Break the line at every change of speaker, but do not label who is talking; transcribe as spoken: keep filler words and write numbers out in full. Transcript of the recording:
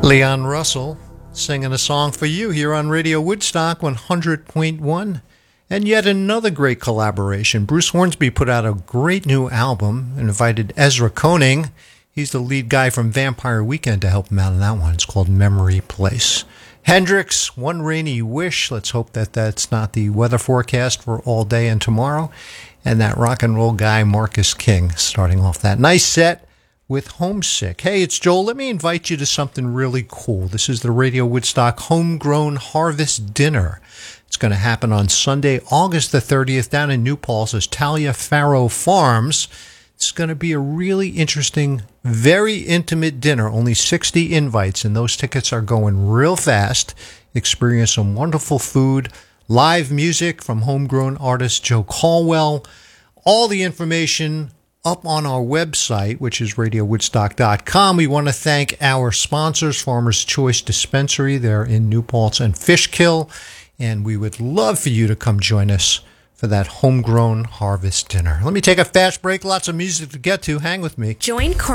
Leon Russell singing a song for you here on Radio Woodstock one hundred point one. And yet another great collaboration. Bruce Hornsby put out a great new album and invited Ezra Koenig. He's the lead guy from Vampire Weekend to help him out on that one. It's called Memory Place. Hendrix, One Rainy Wish. Let's hope that that's not the weather forecast for all day and tomorrow. And that rock and roll guy, Marcus King, starting off that nice set with Homesick. Hey, it's Joel. Let me invite you to something really cool. This is the Radio Woodstock Homegrown Harvest Dinner. It's going to happen on Sunday, August the thirtieth, down in New Paltz at Talia Farrow Farms. It's going to be a really interesting, very intimate dinner. Only sixty invites, and those tickets are going real fast. Experience some wonderful food, live music from homegrown artist Joe Caldwell. All the information up on our website, which is radio woodstock dot com. We want to thank our sponsors, Farmer's Choice Dispensary. They're in New Paltz and Fishkill. And we would love for you to come join us for that homegrown harvest dinner. Let me take a fast break. Lots of music to get to. Hang with me.
Join